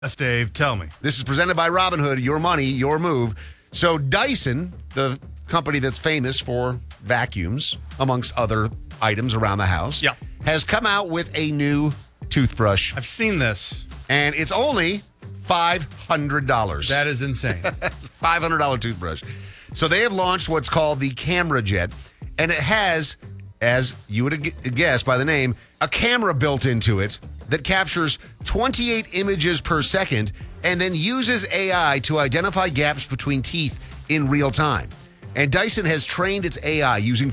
Yes, Dave, tell me. This is presented by Robinhood. Your money, your move. So Dyson, the company that's famous for vacuums, amongst other items around the house, has come out with a new toothbrush. I've seen this. And it's only $500. That is insane. $500 toothbrush. So they have launched what's called the Camera Jet, and it has, as you would guess by the name, a camera built into it that captures 28 images per second and then uses AI to identify gaps between teeth in real time. And Dyson has trained its AI using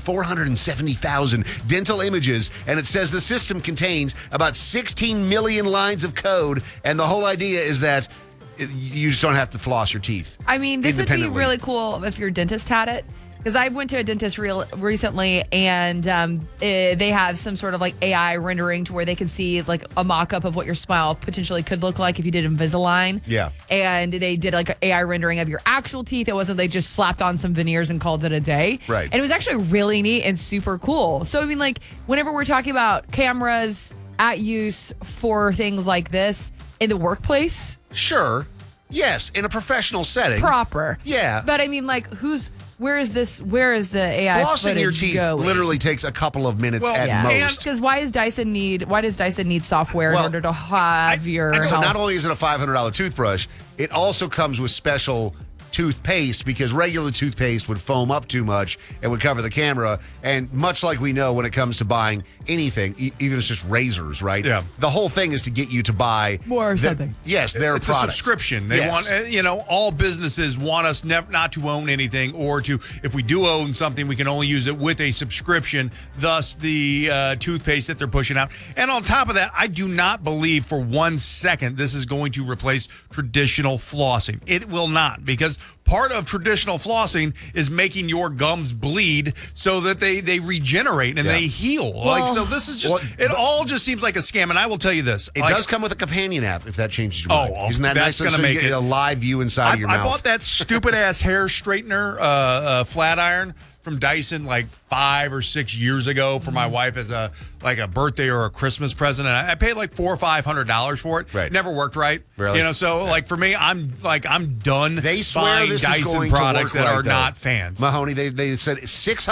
470,000 dental images, and it says the system contains about 16 million lines of code, and the whole idea is that you just don't have to floss your teeth. I mean, this would be really cool if your dentist had it. Because I went to a dentist recently, and they have some sort of like AI rendering to where they can see like a mock-up of what your smile potentially could look like if you did Invisalign. Yeah. And they did like an AI rendering of your actual teeth. It wasn't they just slapped on some veneers and called it a day. Right. And it was actually really neat and super cool. So, I mean, like, whenever we're talking about cameras at use for things like this in the workplace. Sure. Yes. In a professional setting. Proper. Yeah. But I mean, like, where is the AI flossing your teeth going? literally takes a couple of minutes at most. Because why does Dyson need software in order to have your So health? not only is it a $500 toothbrush, it also comes with special toothpaste because regular toothpaste would foam up too much and would cover the camera. And much like we know when it comes to buying anything, even if it's just razors, right? Yeah. The whole thing is to get you to buy more something. Yes, their it's product. a subscription. They want, all businesses want us not to own anything, or to, if we do own something, we can only use it with a subscription. Thus, the toothpaste that they're pushing out. And on top of that, I do not believe for 1 second this is going to replace traditional flossing. It will not, because part of traditional flossing is making your gums bleed so that they regenerate and they heal. Well, so this is just, it all just seems like a scam. And I will tell you this. It does come with a companion app if that changes your mind. Isn't that that's nice? Gonna so make you get it a live view inside of your mouth. I bought that stupid ass hair straightener, flat iron from Dyson like 5 or 6 years ago for my wife as a birthday or a Christmas present, and I paid like $400 or $500 for it. Right. Never worked right. Really? So like for me, I'm done. They swear buying this Dyson is going products to work that right, are though. not fans. Mahoney, they said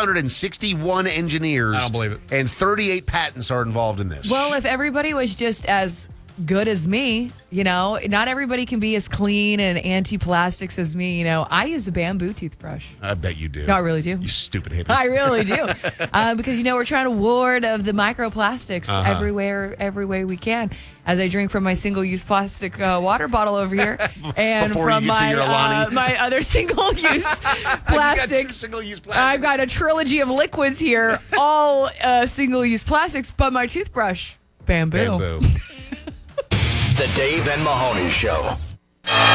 661 engineers. I don't believe it. And 38 patents are involved in this. Well, if everybody was just as good as me, not everybody can be as clean and anti-plastics as me. I use a bamboo toothbrush. I bet you do. No, I really do. You stupid hippie. I really do. Because, we're trying to ward of the microplastics every way we can. As I drink from my single-use plastic water bottle over here, and Before from you get to your Alani. my other single-use plastic. You got 2 single-use plastic. I've got a trilogy of liquids here, all single-use plastics, but my toothbrush, bamboo. Bamboo. The Dave and Mahoney Show.